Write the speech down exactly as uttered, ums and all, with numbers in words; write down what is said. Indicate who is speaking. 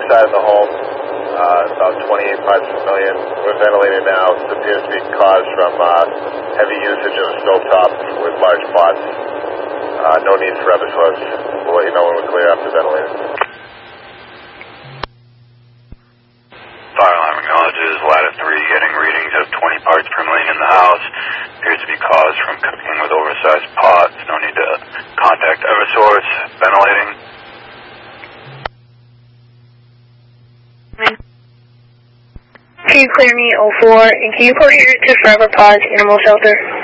Speaker 1: side of the home, uh, about twenty-eight parts per million. We're ventilating now. It appears to be caused from uh, heavy usage of the stovetop with large pots. Uh, no need for other slugs. We'll let you know when we clear after ventilating.
Speaker 2: Fire alarm acknowledges ladder three getting readings of twenty parts per million in the house. Appears to be caused from cooking with oversized pots. No need to contact Eversource. Ventilating.
Speaker 3: Can you clear me oh four, and can you clear to Forever Paws Animal Shelter?